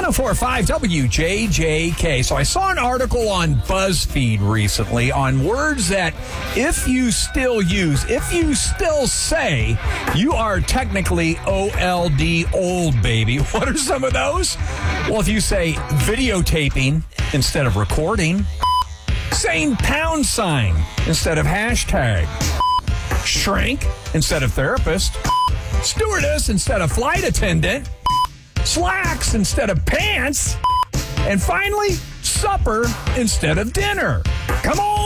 1045 WJJK. So I saw an article on BuzzFeed recently on words that if you still say, you are technically OLD, old baby. What are some of those? Well, if you say videotaping instead of recording, saying pound sign instead of hashtag, shrink instead of therapist, stewardess instead of flight attendant, slacks instead of pants, and finally, supper instead of dinner. Come on!